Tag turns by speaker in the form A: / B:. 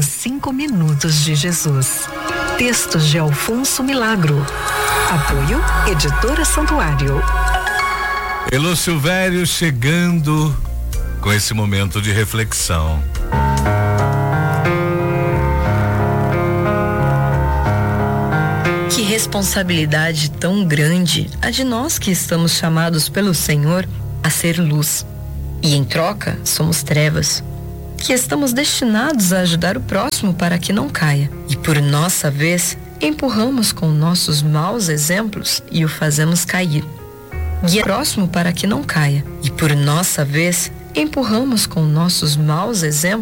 A: Os 5 minutos de Jesus. Textos de Alfonso Milagro. Apoio Editora Santuário.
B: Elô Silvério chegando com esse momento de reflexão.
C: Que responsabilidade tão grande a de nós que estamos chamados pelo Senhor a ser luz. E em troca somos trevas, que estamos destinados a ajudar o próximo para que não caia. E por nossa vez, empurramos com nossos maus exemplos e o fazemos cair. Guia o próximo para que não caia. E por nossa vez, empurramos com nossos maus exemplos